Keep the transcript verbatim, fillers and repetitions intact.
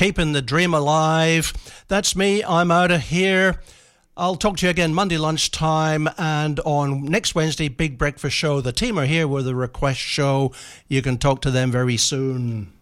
keeping the dream alive. That's me. I'm out of here. I'll talk to you again Monday lunchtime, and on next Wednesday, Big Breakfast Show. The team are here with a request show. You can talk to them very soon.